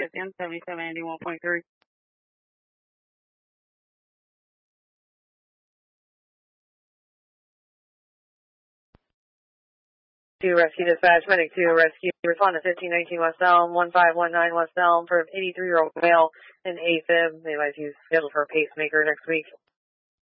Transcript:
FM 7781.3. Rescue Dispatch, Medic 2, Rescue, respond to 1519 West Elm, 1519 West Elm for an 83-year-old male in AFib. They might be scheduled for a pacemaker next week.